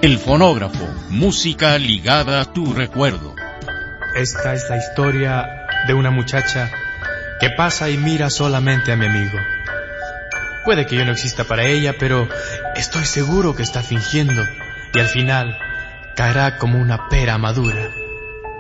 El fonógrafo, música ligada a tu recuerdo. Esta es la historia de una muchacha que pasa y mira solamente a mi amigo. Puede que yo no exista para ella, pero estoy seguro que está fingiendo y al final caerá como una pera madura.